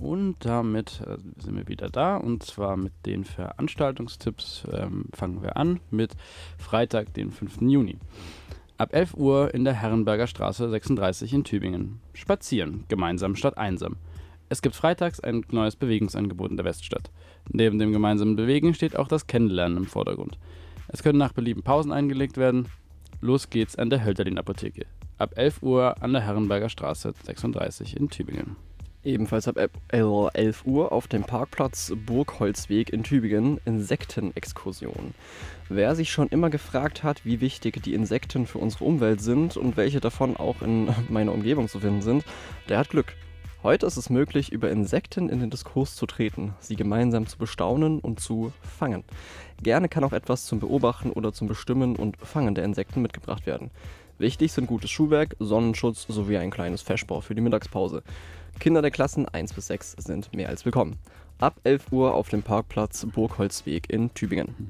Und damit sind wir wieder da, und zwar mit den Veranstaltungstipps. Fangen wir an mit Freitag, den 5. Juni. Ab 11 Uhr in der Herrenberger Straße 36 in Tübingen. Spazieren, gemeinsam statt einsam. Es gibt freitags ein neues Bewegungsangebot in der Weststadt. Neben dem gemeinsamen Bewegen steht auch das Kennenlernen im Vordergrund. Es können nach Belieben Pausen eingelegt werden. Los geht's an der Hölderlin-Apotheke. Ab 11 Uhr an der Herrenberger Straße 36 in Tübingen. Ebenfalls ab 11 Uhr auf dem Parkplatz Burgholzweg in Tübingen Insektenexkursion. Wer sich schon immer gefragt hat, wie wichtig die Insekten für unsere Umwelt sind und welche davon auch in meiner Umgebung zu finden sind, der hat Glück. Heute ist es möglich, über Insekten in den Diskurs zu treten, sie gemeinsam zu bestaunen und zu fangen. Gerne kann auch etwas zum Beobachten oder zum Bestimmen und Fangen der Insekten mitgebracht werden. Wichtig sind gutes Schuhwerk, Sonnenschutz sowie ein kleines Feschbar für die Mittagspause. Kinder der Klassen 1 bis 6 sind mehr als willkommen. Ab 11 Uhr auf dem Parkplatz Burgholzweg in Tübingen.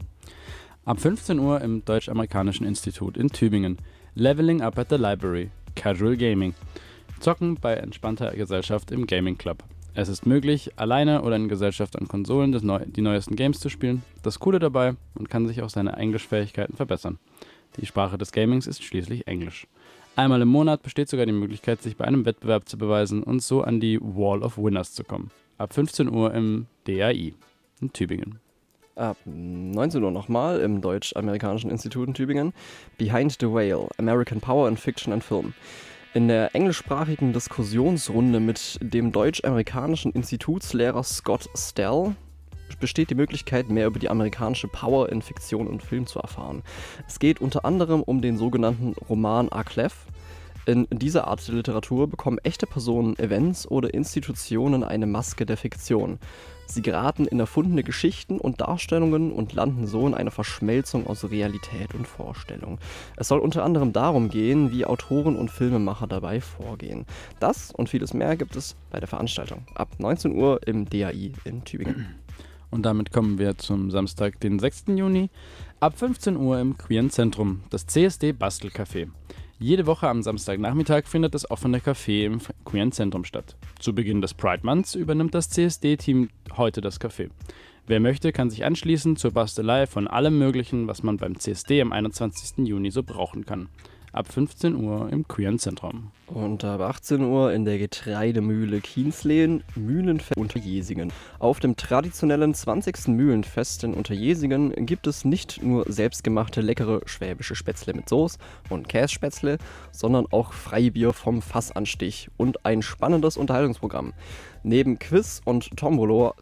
Ab 15 Uhr im Deutsch-Amerikanischen Institut in Tübingen. Leveling Up at the Library. Casual Gaming. Zocken bei entspannter Gesellschaft im Gaming Club. Es ist möglich, alleine oder in Gesellschaft an Konsolen die neuesten Games zu spielen. Das Coole dabei, man kann sich auch seine Englischfähigkeiten verbessern. Die Sprache des Gamings ist schließlich Englisch. Einmal im Monat besteht sogar die Möglichkeit, sich bei einem Wettbewerb zu beweisen und so an die Wall of Winners zu kommen. Ab 15 Uhr im DAI in Tübingen. Ab 19 Uhr nochmal im Deutsch-Amerikanischen Institut in Tübingen. Behind the Whale, American Power in Fiction and Film. In der englischsprachigen Diskussionsrunde mit dem Deutsch-Amerikanischen Institutslehrer Scott Stell besteht die Möglichkeit, mehr über die amerikanische Power in Fiktion und Film zu erfahren. Es geht unter anderem um den sogenannten Roman Aklef. In dieser Art der Literatur bekommen echte Personen, Events oder Institutionen eine Maske der Fiktion. Sie geraten in erfundene Geschichten und Darstellungen und landen so in einer Verschmelzung aus Realität und Vorstellung. Es soll unter anderem darum gehen, wie Autoren und Filmemacher dabei vorgehen. Das und vieles mehr gibt es bei der Veranstaltung ab 19 Uhr im DAI in Tübingen. Und damit kommen wir zum Samstag, den 6. Juni, ab 15 Uhr im Queeren Zentrum, das CSD Bastelcafé. Jede Woche am Samstagnachmittag findet das offene Café im Queeren Zentrum statt. Zu Beginn des Pride Months übernimmt das CSD-Team heute das Café. Wer möchte, kann sich anschließen zur Bastelei von allem Möglichen, was man beim CSD am 21. Juni so brauchen kann. Ab 15 Uhr im Queeren Zentrum. Und ab 18 Uhr in der Getreidemühle Kienslehen, Mühlenfest Unterjesingen. Auf dem traditionellen 20. Mühlenfest in Unterjesingen gibt es nicht nur selbstgemachte leckere schwäbische Spätzle mit Soße und Kässpätzle, sondern auch Freibier vom Fassanstich und ein spannendes Unterhaltungsprogramm. Neben Quiz und Tombola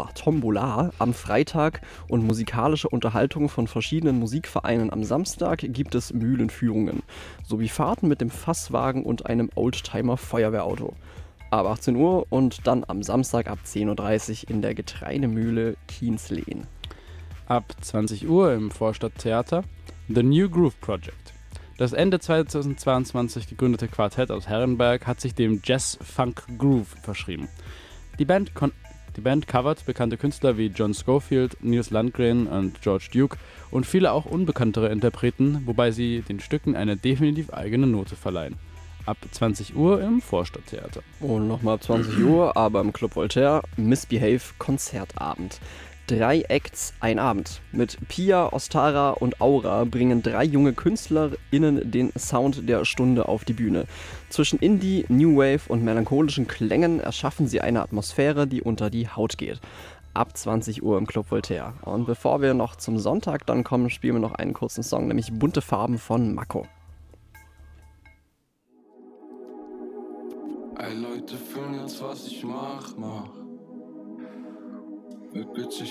am Freitag und musikalische Unterhaltung von verschiedenen Musikvereinen am Samstag gibt es Mühlenführungen sowie Fahrten mit dem Fasswagen und einem Oldtimer-Feuerwehrauto. Ab 18 Uhr und dann am Samstag ab 10.30 Uhr in der Getreidemühle Kienslehen. Ab 20 Uhr im Vorstadttheater The New Groove Project. Das Ende 2022 gegründete Quartett aus Herrenberg hat sich dem Jazz-Funk-Groove verschrieben. Die Band covert bekannte Künstler wie John Scofield, Nils Landgren und George Duke und viele auch unbekanntere Interpreten, wobei sie den Stücken eine definitiv eigene Note verleihen. Ab 20 Uhr im Vorstadttheater. Und nochmal ab 20 Uhr, aber im Club Voltaire, Misbehave Konzertabend. 3 Acts, ein Abend. Mit Pia, Ostara und Aura bringen 3 junge KünstlerInnen den Sound der Stunde auf die Bühne. Zwischen Indie, New Wave und melancholischen Klängen erschaffen sie eine Atmosphäre, die unter die Haut geht. Ab 20 Uhr im Club Voltaire. Und bevor wir noch zum Sonntag dann kommen, spielen wir noch einen kurzen Song, nämlich Bunte Farben von Mako. Ey Leute, fühlen jetzt, was ich mach. Wird bitchig